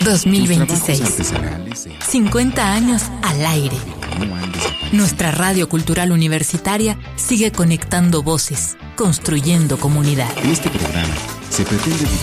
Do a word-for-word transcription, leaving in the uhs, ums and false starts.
dos mil veintiséis. cincuenta años al aire. Nuestra radio cultural universitaria sigue conectando voces, construyendo comunidad. En este programa se pretende